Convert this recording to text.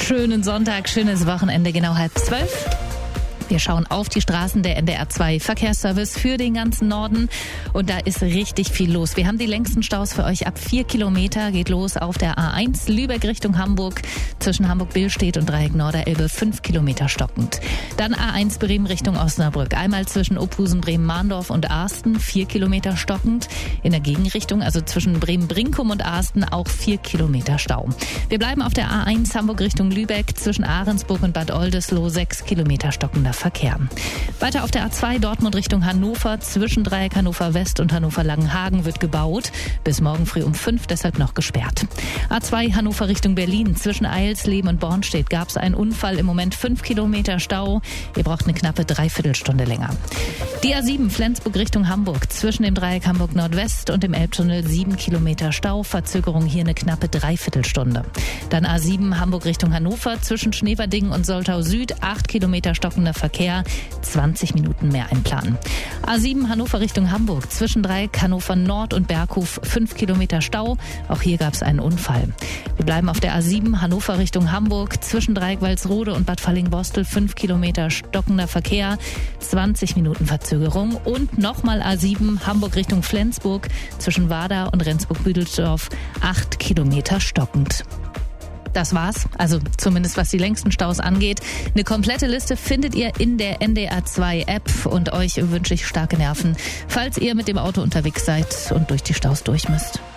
schönen Sonntag, schönes Wochenende, genau 11:30. Wir schauen auf die Straßen der NDR 2 Verkehrsservice für den ganzen Norden und da ist richtig viel los. Wir haben die längsten Staus für euch ab 4 Kilometer, geht los auf der A1 Lübeck Richtung Hamburg, zwischen Hamburg-Billstedt und Dreieck Norderelbe 5 Kilometer stockend. Dann A1 Bremen Richtung Osnabrück, einmal zwischen Opusen, Bremen-Mahndorf und Asten 4 Kilometer stockend. In der Gegenrichtung, also zwischen Bremen-Brinkum und Asten auch 4 Kilometer Stau. Wir bleiben auf der A1 Hamburg Richtung Lübeck, zwischen Ahrensburg und Bad Oldesloe 6 Kilometer stockender Verkehr. Weiter auf der A2 Dortmund Richtung Hannover, zwischen Dreieck Hannover West und Hannover Langenhagen wird gebaut. Bis morgen früh um 5, deshalb noch gesperrt. A2 Hannover Richtung Berlin, zwischen Eilsleben und Bornstedt gab es einen Unfall, im Moment 5 Kilometer Stau. Ihr braucht eine knappe Dreiviertelstunde länger. Die A7 Flensburg Richtung Hamburg, zwischen dem Dreieck Hamburg Nordwest und dem Elbtunnel 7 Kilometer Stau, Verzögerung hier eine knappe Dreiviertelstunde. Dann A7 Hamburg Richtung Hannover, zwischen Schneverdingen und Soltau Süd 8 Kilometer stockender Verkehr, 20 Minuten mehr einplanen. A7 Hannover Richtung Hamburg, zwischen Dreieck Hannover Nord und Berghof 5 Kilometer Stau, auch hier gab es einen Unfall. Wir bleiben auf der A7 Hannover Richtung Hamburg, zwischen Dreieck Walsrode und Bad Fallingbostel 5 Kilometer stockender Verkehr, 20 Minuten Verzögerung und nochmal A7 Hamburg Richtung Flensburg, zwischen Wada und Rendsburg-Büdelsdorf 8 Kilometer stockend. Das war's, also zumindest was die längsten Staus angeht. Eine komplette Liste findet ihr in der NDR 2 App und euch wünsche ich starke Nerven, falls ihr mit dem Auto unterwegs seid und durch die Staus durch müsst.